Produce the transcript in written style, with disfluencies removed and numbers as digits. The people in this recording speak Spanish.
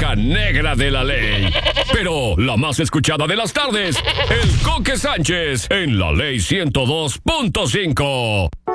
oveja negra de la ley. Pero la más escuchada de las tardes, el Coque Sánchez en la Ley 102.5.